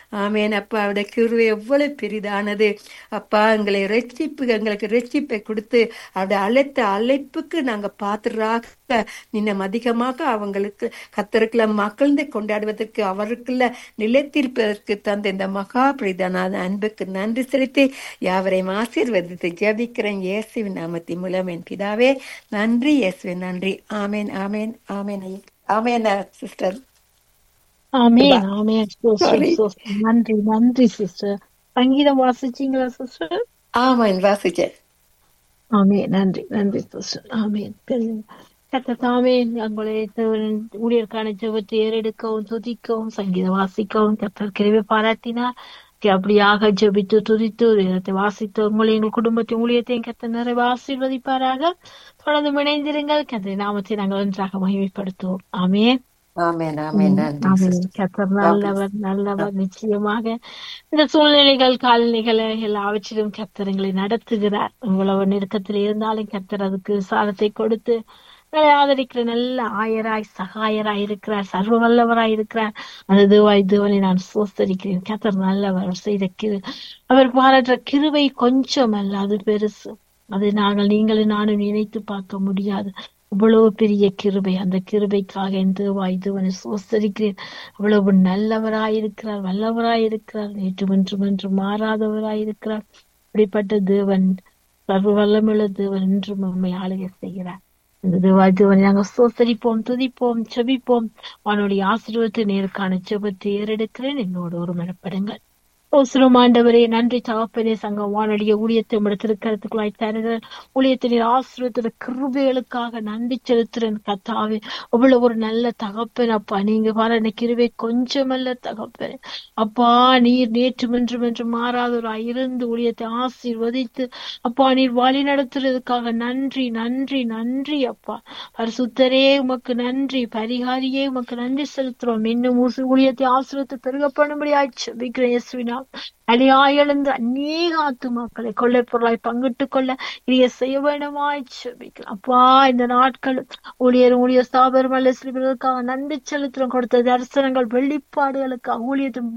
ஆமேன் அப்பா, அவருடைய கிருபை எவ்வளவு பெரிதானது அப்பா. எங்களுக்கு ரட்சிப்பை கொடுத்து அவருடைய அழைத்த அழைப்புக்கு நாங்க பாத்திராக இன்னும் அதிகமாக அவங்களுக்கு கத்தருக்குள்ள மகிழ்ந்து கொண்டாடுவதற்கு அவருக்குள்ள நிலைத்திருப்பதற்கு தந்த இந்த மகா பிரதான அன்புக்கு நன்றி செலுத்தி யாவரையும் ஆசீர்வதித்து ஜெபிக்கிறேன் இயேசுவின் நாமத்தின் மூலம் என் பிதாவே. நன்றி இயேசுவின் நன்றி. ஆமேன் ஆமேன் ஆமேன். ஆமேன் சிஸ்டர். ஆமேன் ஆமேன். சாரி. நன்றி நன்றி சிஸ்டர். சங்கீதம் வாசிச்சீங்களா சிஸ்டர்? ஆமாம் வாசிச்சேன். ஆமேன். நன்றி நன்றி சிஸ்டர். ஆமேன். கத்தத்தாமேன் உங்களை ஊழியர்கான ஜெபத்தை ஏறெடுக்கவும் துதிக்கவும் சங்கீதம் வாசிக்கவும் கத்தர் கிருபை பாராட்டினார். அப்படியாக ஜெபித்து துதித்து வேதத்தை வாசித்து உங்களை எங்கள் குடும்பத்தின் ஊழியத்தையும் கத்த நிறைவு ஆசீர்வதிப்பாராக. தொடர்ந்து இணைந்திருங்கள். கத்தரை நாமத்தை நாங்கள் ஒன்றாக மகிமைப்படுத்துவோம். ஆமேன் ஆமேன் ஆமேன். நன்றி ஆமேன். சிஸ்டர். கத்தர் நல்லவர் நல்லவர். நிச்சயமாக இந்த சூழ்நிலைகள் காலநிலைகளை எல்லாவற்றிலும் கத்தர் எங்களை நடத்துகிறார். இவ்வளவு நெருக்கத்தில் இருந்தாலும் கத்தர் அதுக்கு சாதத்தை கொடுத்து எங்களை ஆதரிக்கிற நல்ல ஆயராய் சகாயராய் இருக்கிறார். சர்வ வல்லவராய் இருக்கிறார். அந்த தேவனை நான் சோஸ்தரிக்கிறேன். கத்தர் நல்லவர். செய்த அவர் பாராட்டுற கிருபை கொஞ்சம் அல்ல, அது பெருசு. அது நீங்களும் நானும் நினைத்து பார்க்க முடியாது. அவ்வளவு பெரிய கிருபை. அந்த கிருபைக்காக என் தேவனை சோஸ்தரிக்கிறேன். அவ்வளவு நல்லவராயிருக்கிறார், வல்லவராயிருக்கிறார், நேற்று மாறாதவராயிருக்கிறார். அப்படிப்பட்ட தேவன், சர்வ வல்லமுள்ள தேவன் என்றும் நம்மை ஆளுகை செய்கிறார். இந்த தேவனை நாங்கள் சோசரிப்போம், துதிப்போம், செபிப்போம். அவனுடைய ஆசீர்வாதத்தை நேருக்கான செபத்தை ஏறெடுக்கிறேன். என்னோடு ஒரு மனப்படுங்கள். ஆண்டவரே, நன்றி தகப்பனே. சங்கம் வானொலிய ஊழியத்தை திருக்கரத்துக்குள்ளாய் தருகிறேன். ஊழியத்தின் ஆசீர்வாதத்தோட கிருபைகளுக்காக நன்றி செலுத்துறேன் கத்தாவே. அவ்வளவு ஒரு நல்ல தகப்பன் அப்பா. நீங்க பாரு, கிருபை கொஞ்சமல்ல தகப்பன் அப்பா. நீர் நேற்று மாறாதவராய் இருந்து ஊழியத்தை ஆசீர்வதித்து அப்பா நீர் வழி நடத்துறதுக்காக நன்றி நன்றி நன்றி அப்பா. பரிசுத்தரே உமக்கு நன்றி. பரிகாரியே உமக்கு நன்றி செலுத்துறோம். இன்னும் ஊழியத்தை ஆசீர்வதித்து பெருக பண்ணும்படியாய் ஜெபிக்கிறேன் இயேசுவின் அழியாயெழுந்து அநேக ஆத்துமாக்களை கொள்ளை பொருளாய் பங்கிட்டுக் கொள்ள இதைய செய்ய வேண்டுமாய் ஜெபிக்கிறேன் அப்பா. இந்த நாட்கள் ஊழியர் ஸ்தாபனங்களுக்காக நன்றி செலுத்துறோம். கொடுத்த தரிசனங்கள் வெளிப்பாடுகளுக்காக ஊழியத்தின்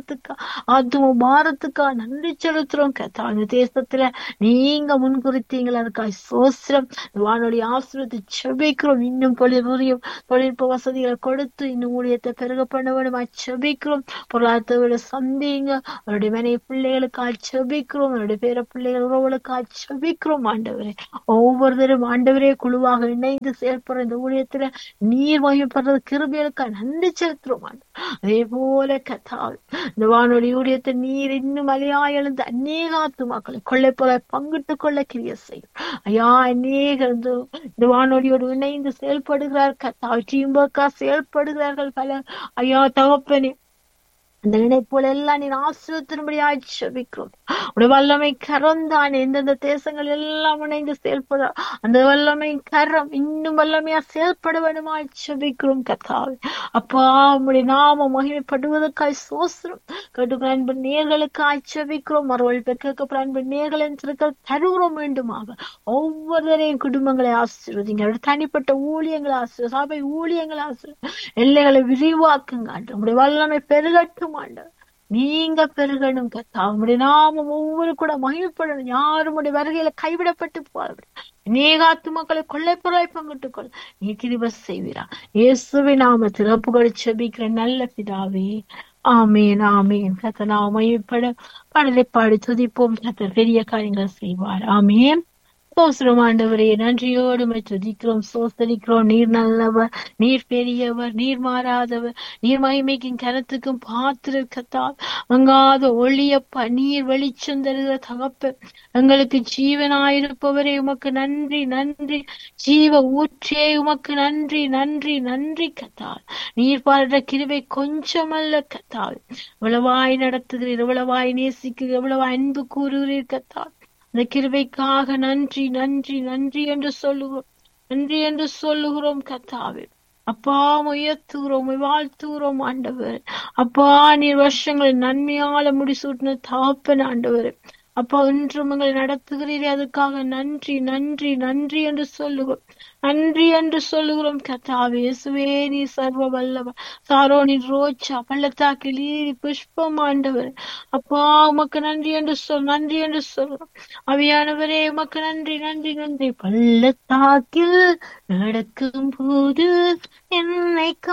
ஆத்தும பாரத்துக்காக நன்றி செலுத்துறோம் கத்தா. இந்த தேசத்துல நீங்க முன்குறித்தீங்கள், அதுக்காக சோஸ்திரம். வானொலி ஆசீர்வதித்து ஜெபிக்கிறோம். இன்னும் தொழில்நுட்ப வசதிகளை கொடுத்து இன்னும் ஊழியத்தை பெருக பண்ண வேண்டுமாய் ஜெபிக்கிறோம். பொருளாதார சந்திங்க அவருடைய மனைவி பிள்ளைகளுக்காக ஜெபிக்கிறோம். அவருடைய பேர பிள்ளைகள் உறவுகளுக்காக ஜெபிக்கிறோம் ஆண்டவரே. ஒவ்வொருத்தரும் ஆண்டவரே குழுவாக இணைந்து செயல்படுற இந்த ஊழியத்துல நீர் மகிமைப்படுறது கிருபைகளுக்காக நன்றி செலுத்துறோம். அதே போல கத்தால் இந்த வானொலி ஊழியத்தை நீர் இன்னும் அலையாய் எழுந்து அநேக ஆத்துமாக்களை கொள்ளை போல பங்கிட்டுக் கொள்ள கிரிய செய்யும் ஐயா. அநேக இந்த வானொலியோடு இணைந்து செயல்படுகிறார் கத்தா. டீம் ஒர்க்கா செயல்படுகிறார்கள் பல ஐயா தகப்பனே. அந்த நினைப்போல எல்லாம் நீர் ஆசீர்வதிக்கும்படியாய் ஜெபிக்கிறோம். உடைய வல்லமை கரம் தான் எந்தெந்த தேசங்கள் எல்லாம் இணைந்து செயல்பட அந்த வல்லமை கரம் இன்னும் வல்லமையா செயல்பட வேண்டுமாய் ஜெபிக்கிறோம் கர்த்தாவே. அப்பா உம்முடைய நாம மகிமைப்படுவதற்காய் சோஸ்திரம். கேட்டுக்கிற அன்பு நேர்களுக்காய் ஜெபிக்கிறோம். மறுவழி பெற்ற அன்பு நேர்களின் திருக்கள் தருகிறோம். வேண்டுமாக ஒவ்வொருவரையும் குடும்பங்களை ஆசீர்வதிங்க. தனிப்பட்ட ஊழியங்களை ஆசீர்வதி, சபை ஊழியங்களை ஆசீர்வதி, எல்லைகளை விரிவாக்குங்க. உங்களுடைய வல்லமை பெருகட்டும். நீங்க பெருகணும் கத்தா. உங்களுடைய நாமம் ஒவ்வொரு கூட மகிழ்ப்படணும். யாரும் உடைய வருகையில கைவிடப்பட்டு போக அநேகாத்து மக்களை கொள்ளைப்பொருளாய் பங்கிட்டுக் கொள்ள நீ கிருபை செய்வீரா. இயேசுவின் நாமத்தில் ஒப்புக்கொடு ஜெபிக்கிற நல்ல பிதாவே. ஆமேன் ஆமேன். கத்த நாம் மகிழ்ப்பட பாடலை பாடி துதிப்போம். கத்தர் பெரிய காரியங்களை செய்வார். ஆமேன். சோஸ்திரம் ஆண்டவரே, நன்றியோடு துதிக்கிறோம், சோஸ்தரிக்கிறோம். நீர் நல்லவர், நீர் பெரியவர், நீர் மாறாதவர், நீர் மகிமைக்கும் கரத்துக்கும் பாத்திரர் கத்தால் மங்காத ஒளியப்பா. நீர் வெளிச்சம் தருகிற தகப்பன், எங்களுக்கு ஜீவனாயிருப்பவரே உமக்கு நன்றி நன்றி. ஜீவ ஊற்றே உமக்கு நன்றி நன்றி நன்றி கத்தால். நீர் பாடுற கிருபை கொஞ்சமல்ல கத்தால். இவ்வளவாய் நடத்துகிறீர், இவ்வளவாய் நேசிக்கிறீர், இவ்வளவாய் அன்பு கூறுகிறீர் கத்தால். அந்த கிருபைக்காக நன்றி நன்றி நன்றி என்று சொல்லுகிறோம். நன்றி என்று சொல்லுகிறோம் கத்தாவே. அப்பா உயர்த்துகிறோம், வாழ்த்துகிறோம் ஆண்டவர். அப்பா நீர் வருஷங்களின் நன்மையால முடிசூட்டின தகப்பன் ஆண்டவர். அப்பா இன்றும் எங்களை நடத்துகிறீரே அதுக்காக நன்றி நன்றி நன்றி என்று சொல்லுகிறோம். நன்றி என்று சொல்லுகிறோம் கர்த்தாவே. இயேசுவே நீ சர்வ வல்லவர். சாரோனின் ரோஜா பள்ளத்தாக்கில் லீலி புஷ்பம் ஆண்டவர். அப்பா உமக்கு நன்றி என்று நன்றி என்று சொல்லுகிறோம். அவியானவரே உமக்கு நன்றி நன்றி நன்றி. பள்ளத்தாக்கில் நடக்கும் போது என்னை